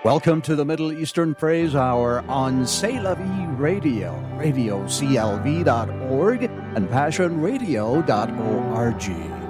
Welcome to the Middle Eastern Praise Hour on C'est La Vie Radio, radioclv.org, and passionradio.org.